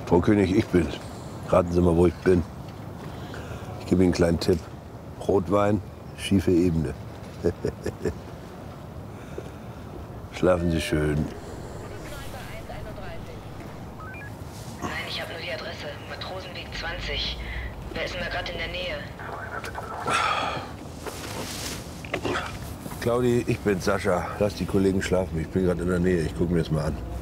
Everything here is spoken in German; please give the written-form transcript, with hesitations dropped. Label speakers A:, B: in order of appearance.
A: Frau König, ich bin's. Raten Sie mal, wo ich bin. Ich gebe Ihnen einen kleinen Tipp. Rotwein, schiefe Ebene. Schlafen Sie schön.
B: Nein, ich habe nur die Adresse. Matrosenweg 20. Wer ist denn da gerade in der Nähe?
A: Claudi, ich bin Sascha. Lass die Kollegen schlafen. Ich bin gerade in der Nähe. Ich gucke mir das mal an.